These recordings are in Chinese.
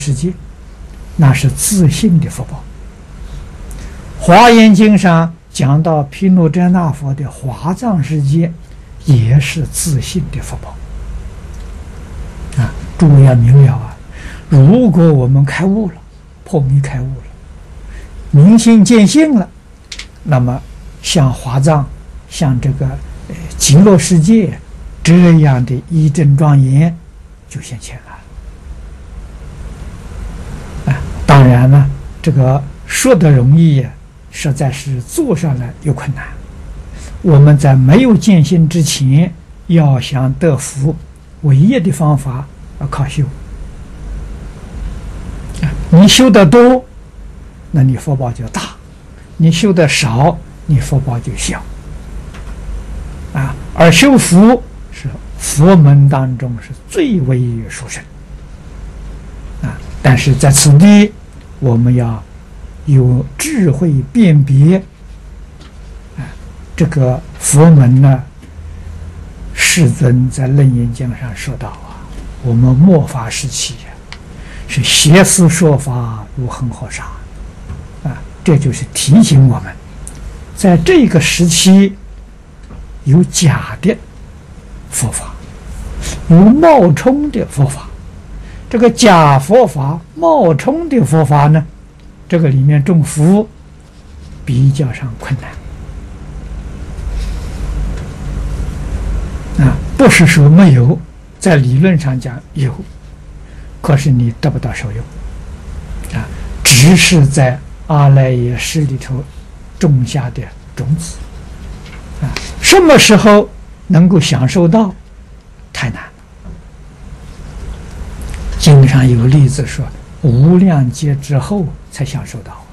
世界，那是自信的福报。华严经上讲到毗卢遮那佛的华藏世界，也是自信的福报。诸位要明了啊！如果我们开悟了，破迷开悟了，明心见性了，那么像华藏、像这个极乐世界这样的一真庄严就现前了。当然呢，这个说的容易，实在是做上来有困难。我们在没有见性之前，要想得福，唯一的方法要靠修。你修得多，那你福报就大；你修得少，你福报就小。而修福是佛门当中是最为殊胜。但是在此地，我们要有智慧辨别。这个佛门呢，世尊在《楞严经》上说到我们末法时期是邪思说法如恒河沙。这就是提醒我们，在这个时期有假的佛法，有冒充的佛法。这个假佛法、冒充的佛法呢，这个里面种福比较上困难。不是说没有，在理论上讲有，可是你得不到受用。只是在阿赖耶识里头种下的种子。什么时候能够享受到，太难了。经上有例子说，无量劫之后才享受到。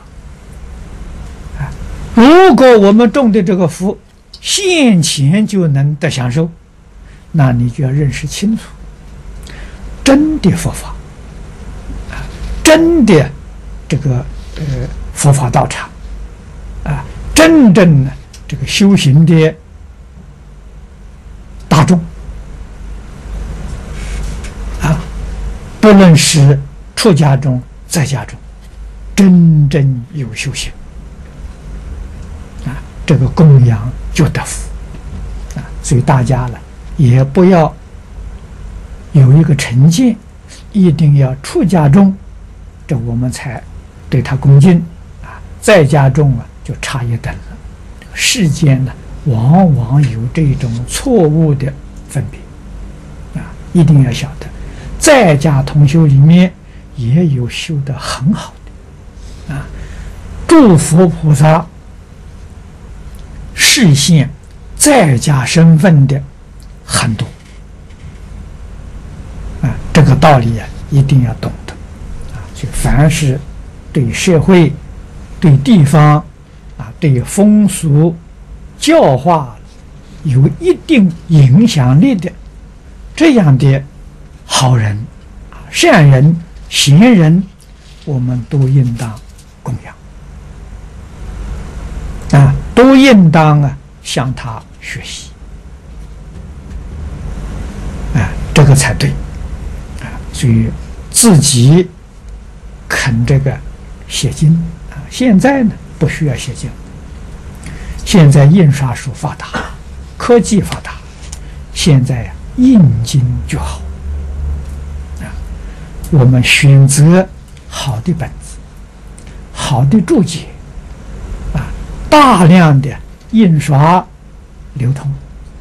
如果我们种的这个福现前就能得享受，那你就要认识清楚，真的佛法，真的这个佛法道场，真正的这个修行的大众。不论是出家中在家中，真正有修行，这个供养就得福。所以大家呢，也不要有一个成见，一定要出家中，这我们才对他恭敬。在家中就差一等了。世间呢，往往有这种错误的分别。一定要晓得，在家同修里面也有修得很好的。诸佛菩萨示现在家身份的很多。这个道理一定要懂得。就凡是对社会、对地方、对风俗教化有一定影响力的这样的好人、善人、贤人，我们都应当供养。都应当向他学习。这个才对。所以自己肯这个写经。现在呢，不需要写经。现在印刷术发达，科技发达，现在印经就好。我们选择好的本子，好的注解，大量的印刷流通。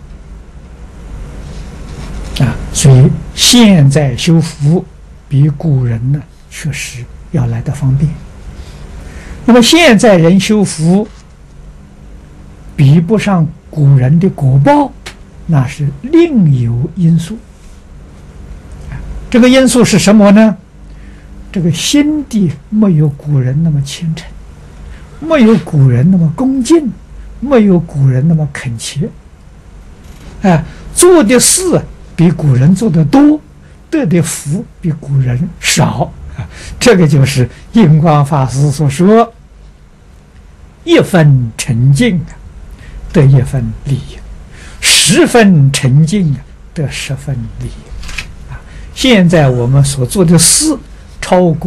所以现在修福比古人呢确实要来得方便。那么现在人修福比不上古人的果报，那是另有因素。这个因素是什么呢？这个心地没有古人那么虔诚，没有古人那么恭敬，没有古人那么恳切。做的事比古人做的多，得的福比古人少。这个就是印光法师所说，一分沉静得一分利益，10分沉静得10分利益。现在我们所做的事超过